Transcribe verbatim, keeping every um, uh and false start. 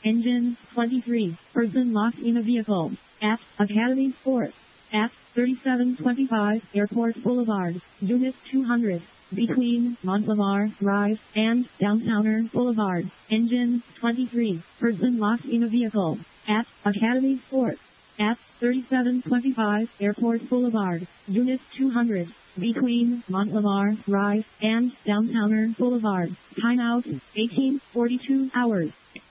Engine twenty-three. Person locked in a vehicle. At Academy Sports. At thirty-seven twenty-five Airport Boulevard, Unit two hundred. Between Montlamar Drive and Downtowner Boulevard. Engine twenty-three. Person locked in a vehicle. At Academy Sports. At thirty-seven twenty-five Airport Boulevard, Unit two hundred. Between Montlamar Drive and Downtowner Boulevard. Timeout eighteen forty-two hours.